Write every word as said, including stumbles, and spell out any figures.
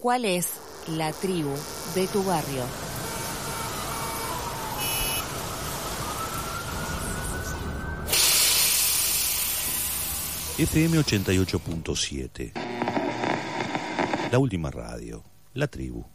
¿Cuál es la tribu de tu barrio? F M ochenta y ocho punto siete. La última radio, la tribu.